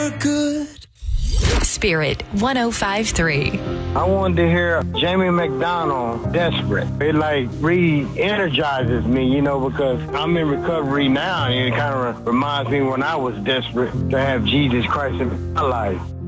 Good. Spirit 105.3. I wanted to hear Jamie McDonald, Desperate. It like re-energizes me, because I'm in recovery now, and it kind of reminds me when I was desperate to have Jesus Christ in my life.